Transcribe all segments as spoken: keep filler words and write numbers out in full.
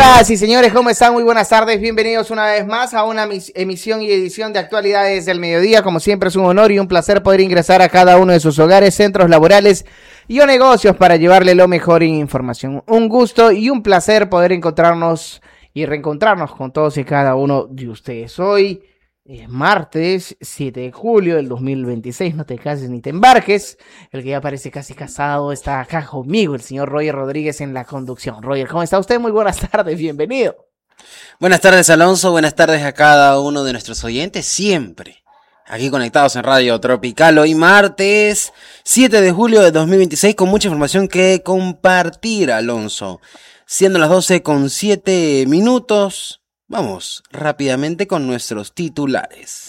Señoras y señores, ¿cómo están? Muy buenas tardes, bienvenidos una vez más a una emisión y edición de Actualidades del Mediodía. Como siempre es un honor y un placer poder ingresar a cada uno de sus hogares, centros laborales y o negocios para llevarle lo mejor en información. Un gusto y un placer poder encontrarnos y reencontrarnos con todos y cada uno de ustedes. Hoy es martes siete de julio del dos mil veintiséis, no te cases ni te embarques. El que ya parece casi casado está acá conmigo, el señor Roger Rodríguez en la conducción. Roger, ¿cómo está usted? Muy buenas tardes, bienvenido. Buenas tardes, Alonso, buenas tardes a cada uno de nuestros oyentes, siempre aquí conectados en Radio Tropical. Hoy martes siete de julio de dos mil veintiséis con mucha información que compartir, Alonso. Siendo las doce con siete minutos, vamos rápidamente con nuestros titulares.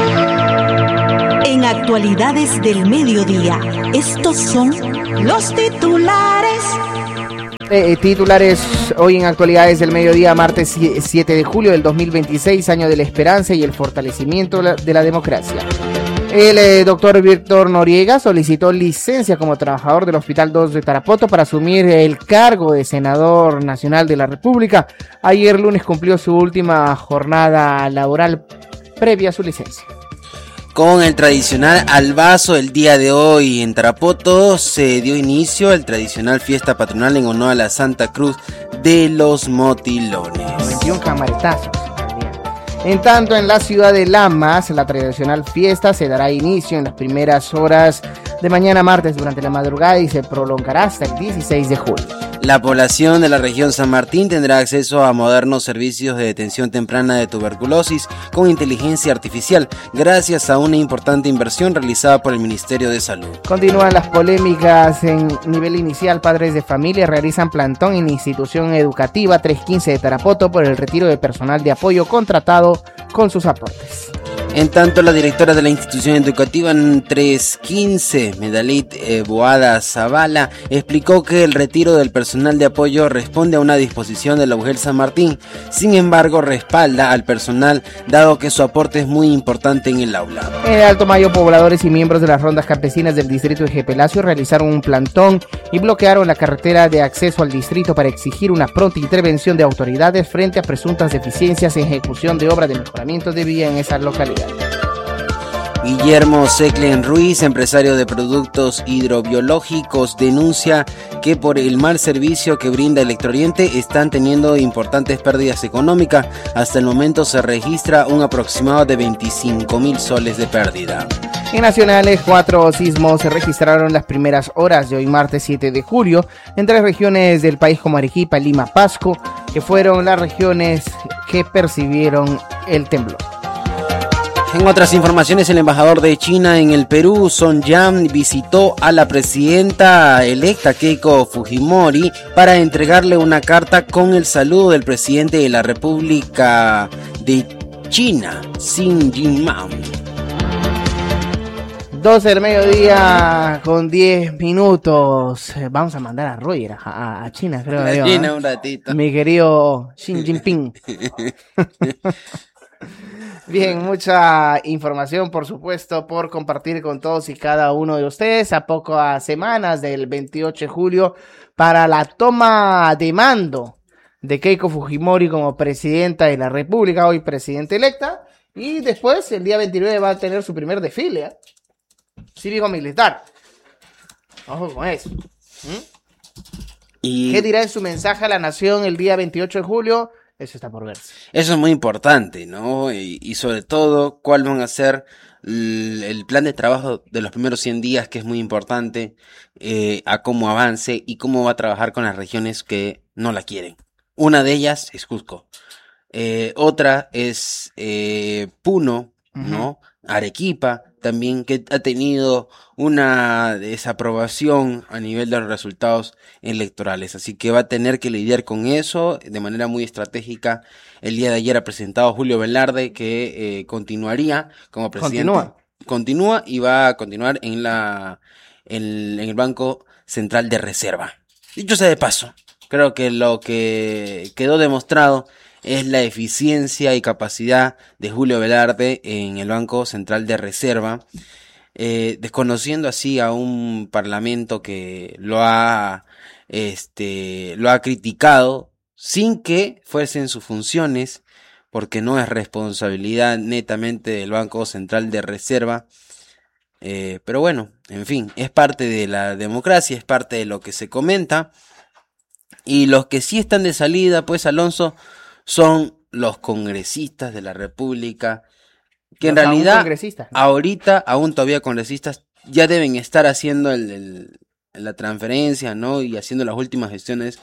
En Actualidades del Mediodía, estos son los titulares. Eh, titulares hoy en Actualidades del Mediodía, martes siete de julio del dos mil veintiséis, año de la esperanza y el fortalecimiento de la democracia. El eh, doctor Víctor Noriega solicitó licencia como trabajador del Hospital dos de Tarapoto para asumir el cargo de senador nacional de la República. Ayer lunes cumplió su última jornada laboral previa a su licencia. Con el tradicional albazo el día de hoy en Tarapoto se dio inicio el tradicional fiesta patronal en honor a la Santa Cruz de los Motilones. veintiún camaretazos. En tanto, en la ciudad de Lamas, la tradicional fiesta se dará inicio en las primeras horas de mañana martes durante la madrugada y se prolongará hasta el dieciséis de julio. La población de la región San Martín tendrá acceso a modernos servicios de detención temprana de tuberculosis con inteligencia artificial, gracias a una importante inversión realizada por el Ministerio de Salud. Continúan las polémicas en nivel inicial. Padres de familia realizan plantón en institución educativa trescientos quince de Tarapoto por el retiro de personal de apoyo contratado con sus aportes. En tanto, la directora de la institución educativa trescientos quince, Medalit eh, Boada Zavala, explicó que el retiro del personal de apoyo responde a una disposición de la U G E L San Martín. Sin embargo, respalda al personal, dado que su aporte es muy importante en el aula. En el Alto Mayo, pobladores y miembros de las rondas campesinas del distrito de Jepelacio realizaron un plantón y bloquearon la carretera de acceso al distrito para exigir una pronta intervención de autoridades frente a presuntas deficiencias en ejecución de obras de mejoramiento de vía en esa localidad. Guillermo Seclen Ruiz, empresario de productos hidrobiológicos, denuncia que por el mal servicio que brinda Electrooriente están teniendo importantes pérdidas económicas. Hasta el momento se registra un aproximado de veinticinco mil soles de pérdida. En nacionales, cuatro sismos se registraron las primeras horas de hoy martes siete de julio en tres regiones del país como Arequipa, Lima, Pasco, que fueron las regiones que percibieron el temblor. En otras informaciones, el embajador de China en el Perú, Song Yan, visitó a la presidenta electa Keiko Fujimori para entregarle una carta con el saludo del presidente de la República de China, Xi Jinping. doce del mediodía con diez minutos. Vamos a mandar a Roger a, a China, creo. A yo, China ¿eh? un ratito. Mi querido Xi Jinping. Bien, mucha información, por supuesto, por compartir con todos y cada uno de ustedes a pocas semanas del veintiocho de julio para la toma de mando de Keiko Fujimori como presidenta de la República, hoy presidenta electa, y después el día veintinueve va a tener su primer desfile, ¿eh? Cívico-militar. Ojo con eso. ¿Mm? Y... ¿Qué dirá en su mensaje a la nación el día veintiocho de julio? Eso está por verse. Eso es muy importante, ¿no? Y, y sobre todo, cuál van a ser el, el plan de trabajo de los primeros cien días, que es muy importante, eh, a cómo avance y cómo va a trabajar con las regiones que no la quieren. Una de ellas es Cusco. Eh, otra es eh, Puno, ¿no? Uh-huh. Arequipa, también, que ha tenido una desaprobación a nivel de los resultados electorales, así que va a tener que lidiar con eso de manera muy estratégica. El día de ayer ha presentado Julio Velarde que eh, continuaría como presidente. Continúa. Continúa y va a continuar en la en, en el Banco Central de Reserva. Dicho sea de paso, creo que lo que quedó demostrado es la eficiencia y capacidad de Julio Velarde en el Banco Central de Reserva, eh, desconociendo así a un parlamento que lo ha, este, lo ha criticado sin que fuesen sus funciones, porque no es responsabilidad netamente del Banco Central de Reserva. Eh, pero bueno, en fin, es parte de la democracia, es parte de lo que se comenta. Y los que sí están de salida, pues, Alonso, son los congresistas de la República, que en Los aún realidad congresistas, ¿no? ahorita, aún todavía congresistas, ya deben estar haciendo el, el- la transferencia, ¿no? Y haciendo las últimas gestiones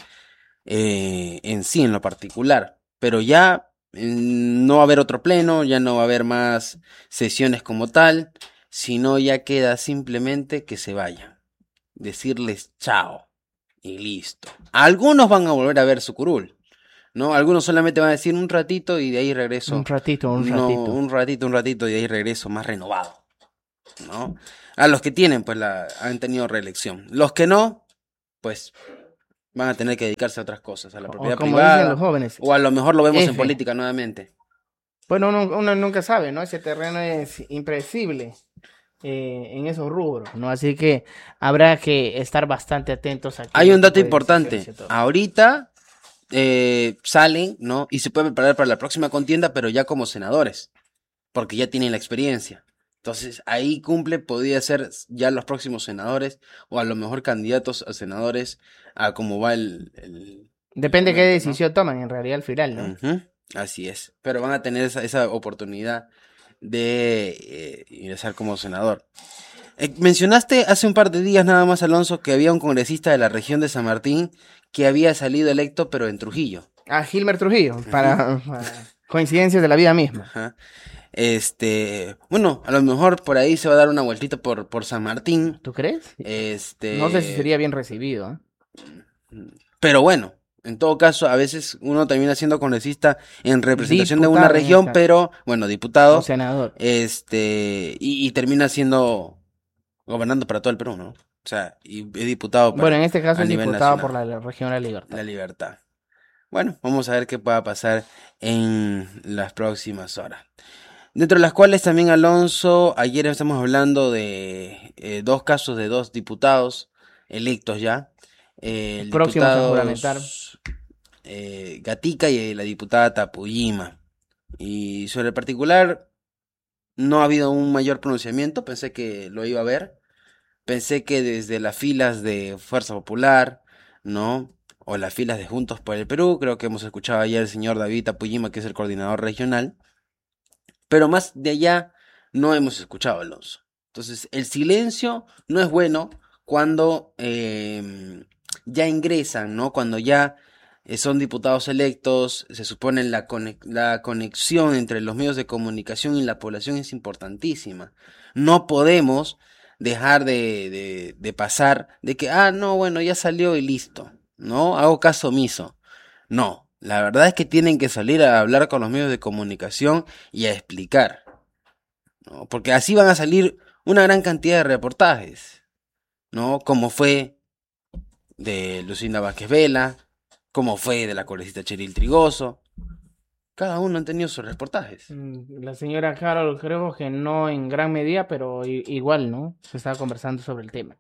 eh, en sí, en lo particular. Pero ya mm, no va a haber otro pleno, ya no va a haber más sesiones como tal, sino ya queda simplemente que se vayan, decirles chao y listo. Algunos van a volver a ver su curul, ¿no? Algunos solamente van a decir un ratito y de ahí regreso. Un ratito, un No, ratito. un ratito, un ratito y de ahí regreso más renovado, ¿no? A los que tienen, pues la han tenido reelección. Los que no, pues van a tener que dedicarse a otras cosas, a la O propiedad como dicen privada, los jóvenes. o a lo mejor lo vemos en F. política nuevamente. Bueno, uno, uno nunca sabe, ¿no? Ese terreno es impredecible eh, en esos rubros, ¿no? Así que habrá que estar bastante atentos a qué Hay un dato tipo de importante. decisiones se toman. Ahorita eh, salen, ¿no? Y se pueden preparar para la próxima contienda, pero ya como senadores, porque ya tienen la experiencia. Entonces, ahí cumple, podría ser ya los próximos senadores, o a lo mejor candidatos a senadores, a cómo va el... el- Depende el qué momento, ¿no? decisión toman en realidad al final, ¿no? Ujú, así es. Pero van a tener esa, esa oportunidad de eh, ingresar como senador. Eh, mencionaste hace un par de días nada más, Alonso, que había un congresista de la región de San Martín que había salido electo, pero en Trujillo. A Gilmer Trujillo, para, para coincidencias de la vida misma. Ajá. Este, bueno, a lo mejor por ahí se va a dar una vueltita por, por San Martín. ¿Tú crees? Este, No sé si sería bien recibido, ¿eh? pero bueno, en todo caso, a veces uno termina siendo congresista en representación de una Diputado, en región, esta- pero, bueno, diputado, O senador. este, y, y termina siendo, gobernando para todo el Perú, ¿no? O sea, y es diputado para Bueno, en este caso a es nivel diputado nacional. por la región de la Libertad. La libertad. Bueno, vamos a ver qué pueda pasar en las próximas horas. Dentro de las cuales también, Alonso, ayer estamos hablando de eh, dos casos de dos diputados electos ya. Eh, el Próximos a diputado juramentar. eh, Gatica y la diputada Tapuyima. Y sobre el particular, no ha habido un mayor pronunciamiento, pensé que lo iba a haber. Pensé que desde las filas de Fuerza Popular, ¿no? O las filas de Juntos por el Perú, creo que hemos escuchado ayer al señor David Tapuyima, que es el coordinador regional. Pero más de allá no hemos escuchado, Alonso. Entonces, el silencio no es bueno cuando eh, ya ingresan, ¿no? Cuando ya eh, son diputados electos, se supone la, cone- la conexión entre los medios de comunicación y la población es importantísima. No podemos dejar de, de, de pasar de que, ah, no, bueno, ya salió y listo, ¿no? Hago caso omiso. No, la verdad es que tienen que salir a hablar con los medios de comunicación y a explicar, ¿no? Porque así van a salir una gran cantidad de reportajes, ¿no? Como fue de Lucinda Vázquez Vela, como fue de la congresista Cheryl Trigoso. Cada uno han tenido sus reportajes. Mm, La señora Carol, creo que no en gran medida, pero i- igual, ¿no? Se estaba conversando sobre el tema.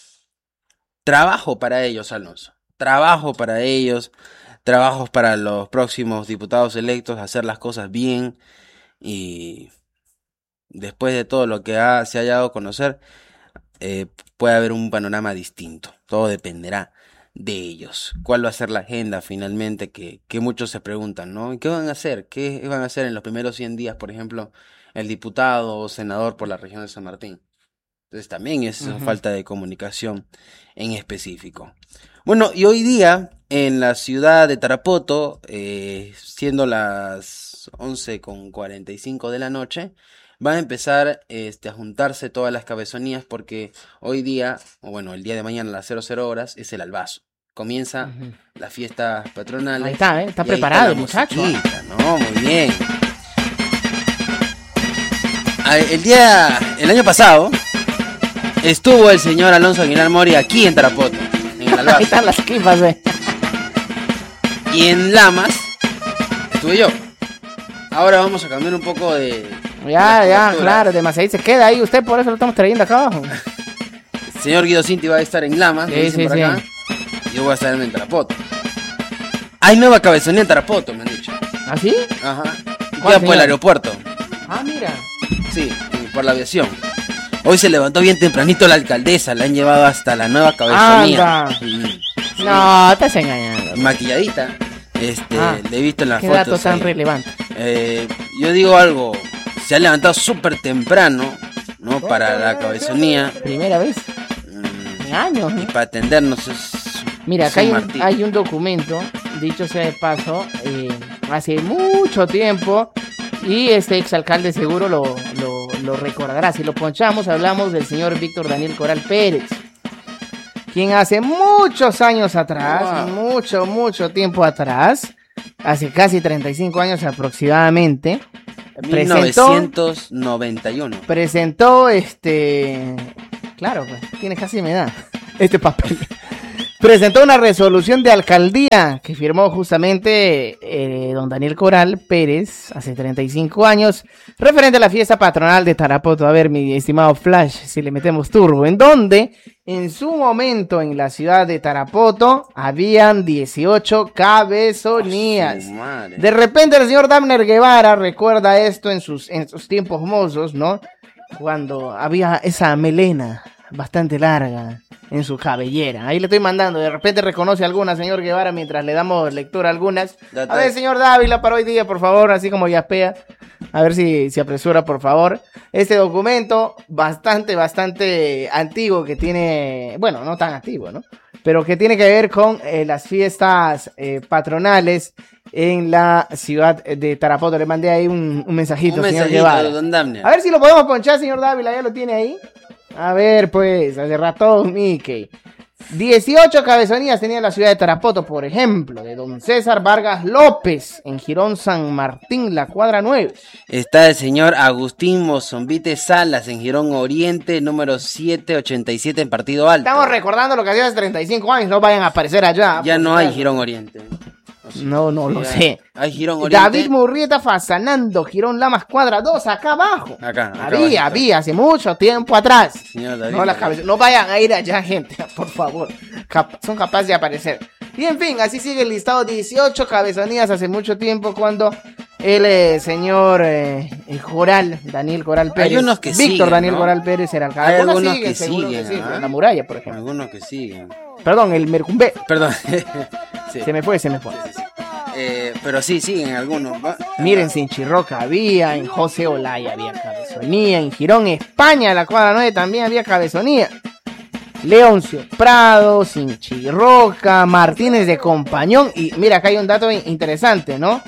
Trabajo para ellos, Alonso. Trabajo para ellos. Trabajos para los próximos diputados electos, hacer las cosas bien. Y después de todo lo que ha- se haya dado a conocer, eh, puede haber un panorama distinto. Todo dependerá de ellos. ¿Cuál va a ser la agenda finalmente? Que, que muchos se preguntan, ¿no? ¿Y qué van a hacer? ¿Qué van a hacer en los primeros cien días, por ejemplo, el diputado o senador por la región de San Martín? Entonces también es Ujú. falta de comunicación en específico. Bueno, y hoy día en la ciudad de Tarapoto, eh, siendo las once con cuarenta y cinco de la noche, van a empezar este, a juntarse todas las cabezonías porque hoy día, o bueno, el día de mañana a las cero horas es el albazo. Comienza Ujú. las fiestas patronales. Ahí está, ¿eh? Está y ahí preparado la el muchacho, ¿eh? musiquita, ¿no? Muy bien. Ah, El día, el año pasado, estuvo el señor Alonso Aguilar Mori aquí en Tarapoto, en el Ahí albazo. están las clipas, ¿eh? Y en Lamas estuve yo. Ahora vamos a cambiar un poco de... Ya, de ya, cobertura. claro, demasiado. Se queda ahí usted, por eso lo estamos trayendo acá abajo. El señor Guido Cinti va a estar en Lamas, me Sí, dicen sí, por sí. acá. Y yo voy a estar en Tarapoto. Hay nueva cabezonía en Tarapoto, me han dicho. ¿Ah, sí? Ajá. ¿Cuál, Ya por el señor? aeropuerto. Ah, mira. Sí, por la aviación. Hoy se levantó bien tempranito la alcaldesa, la han llevado hasta la nueva cabezonía. Anda. Mm. No, estás engañando. Maquilladita. Este, Ah, le he visto en las Qué fotos. dato tan ahí. relevante. Eh, yo digo algo, se ha levantado súper temprano, ¿no? Para la cabezonía. Primera vez mm, en años. Y ¿eh? para atendernos es. Mira, es acá hay un, martirio. hay un documento, dicho sea de paso, eh, hace mucho tiempo, y este exalcalde seguro lo, lo, lo recordará. Si lo ponchamos, hablamos del señor Víctor Daniel Coral Pérez, quien hace muchos años atrás, Wow. mucho, mucho tiempo atrás, hace casi treinta y cinco años aproximadamente, mil novecientos noventa y uno. presentó este, claro, pues, tiene casi mi edad, este papel. Presentó una resolución de alcaldía que firmó justamente eh, don Daniel Coral Pérez hace treinta y cinco años, referente a la fiesta patronal de Tarapoto. A ver, mi estimado Flash, si le metemos turbo, en donde en su momento en la ciudad de Tarapoto habían dieciocho cabezonías. Su madre. De repente el señor Damner Guevara recuerda esto en sus, en sus tiempos mozos, ¿no? Cuando había esa melena bastante larga en su cabellera. Ahí le estoy mandando. De repente reconoce alguna, señor Guevara, mientras le damos lectura a algunas. A ver, señor Dávila, para hoy día, por favor, así como Yapea. A ver si se apresura, por favor. Este documento bastante, bastante antiguo que tiene... Bueno, no tan antiguo, ¿no? Pero que tiene que ver con eh, las fiestas eh, patronales en la ciudad de Tarapoto. Le mandé ahí un, un mensajito, Un señor mensajito Guevara. de don Damner. A ver si lo podemos ponchar, señor Dávila, ya lo tiene ahí. A ver, pues, hace rato, Mickey. dieciocho cabezonías tenía la ciudad de Tarapoto, por ejemplo, de don César Vargas López, en Girón San Martín, la cuadra nueve. Está el señor Agustín Mozombite Salas en Girón Oriente, número setecientos ochenta y siete en Partido Alto. Estamos recordando lo que hacía hace treinta y cinco años, no vayan a aparecer allá. Ya por no si hay acaso. Girón Oriente. No, no lo Ya sé. Hay Girón Oriente. David Murrieta Fasanando, Girón Lamas, cuadra dos, acá abajo. Acá, acá Había, abajito. había, hace mucho tiempo atrás. Señor David No, las Murrieta. cabeza- no vayan a ir allá, gente, por favor. Cap- son capaces de aparecer. Y en fin, así sigue el listado. dieciocho cabezonías hace mucho tiempo cuando el eh, señor eh, el Coral, Daniel Coral Pérez. unos que Víctor siguen, Daniel ¿no? Coral Pérez era alcalde. Hay Algunos algunos siguen, que seguro siguen, sí, ¿ah? en la muralla, por ejemplo. Algunos que siguen. Perdón, el Mercumbé. Perdón. Sí. Se me fue, se me fue. Sí, sí. Eh, pero sí, siguen algunos. ¿va? Miren, en Chirroca había, en José Olaya había cabezonía, en Girón, España, la cuadra nueve también había cabezonía. Leoncio Prado, Sinchirroca, Martínez de Compañón. Y mira, acá hay un dato interesante, ¿no?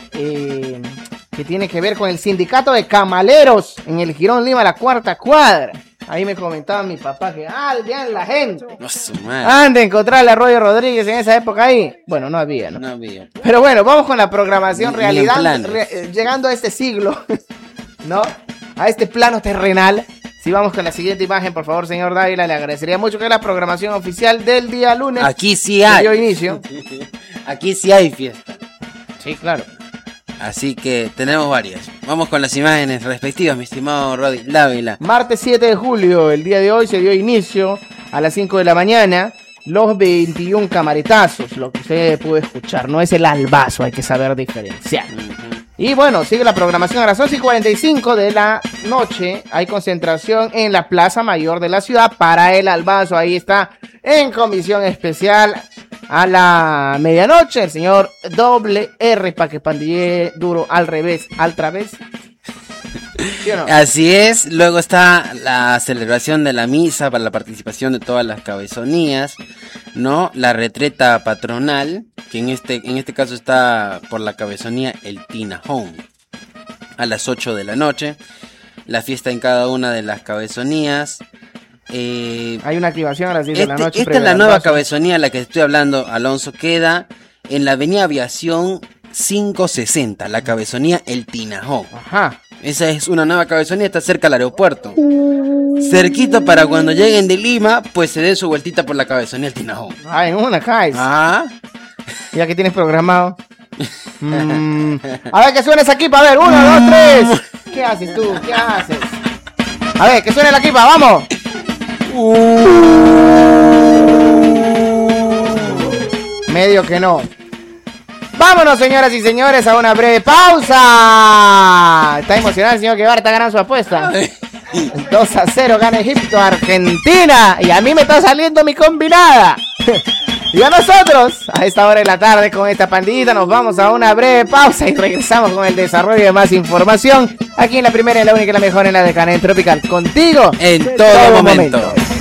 Eh, que tiene que ver con el sindicato de camaleros en el Girón Lima, la cuarta cuadra. Ahí me comentaba mi papá que, ah, vean la gente. No, su madre. Han de encontrar el Arroyo Rodríguez en esa época ahí. Bueno, no había, ¿no? No había. Pero bueno, vamos con la programación, Ni- ni realidad, en planes. re- eh, llegando a este siglo, ¿no? A este plano terrenal. Si vamos con la siguiente imagen, por favor, señor Dávila, le agradecería mucho que es la programación oficial del día lunes. Aquí sí que hay. dio inicio. Aquí sí hay fiesta. Sí, claro. Así que tenemos varias. Vamos con las imágenes respectivas, mi estimado Rodi Dávila. Martes siete de julio, el día de hoy, se dio inicio a las cinco de la mañana. Los veintiún camaretazos, lo que usted pudo escuchar, no es el albazo, hay que saber diferenciar. Y bueno, sigue la programación a las once y cuarenta y cinco de la noche. Hay concentración en la Plaza Mayor de la ciudad para el albazo. Ahí está en comisión especial a la medianoche el señor Doble R para que pandille duro al revés, al través. ¿Sí o no? Así es, luego está la celebración de la misa para la participación de todas las cabezonías, ¿no? La retreta patronal, que en este, en este caso está por la cabezonía El Tinajón, a las ocho de la noche. La fiesta en cada una de las cabezonías. Eh, Hay una activación a las diez de la este- noche. esta es previo la al nueva albazo. cabezonía a la que estoy hablando, Alonso, queda en la avenida Aviación quinientos sesenta, la cabezonía El Tinajón. Ajá. Esa es una nueva cabezonía, está cerca al aeropuerto. Cerquita para cuando lleguen de Lima, pues se den su vueltita por la cabezonía El Tinajón. Ah, en una caes. Ah, Ya que tienes programado. Mm, A ver, que suene esa equipa. A ver, uno, dos, tres. ¿Qué haces tú? ¿Qué haces? A ver, que suene la equipa, vamos. Medio que no. Vámonos, señoras y señores, a una breve pausa. Está emocionado el señor Guevara, está ganando su apuesta. dos a cero gana Egipto a Argentina. Y a mí me está saliendo mi combinada. Y a nosotros, a esta hora de la tarde, con esta pandillita, nos vamos a una breve pausa y regresamos con el desarrollo de más información aquí en la primera y la única y la mejor en la de Cadena Tropical. Contigo en todo, todo momento. momento.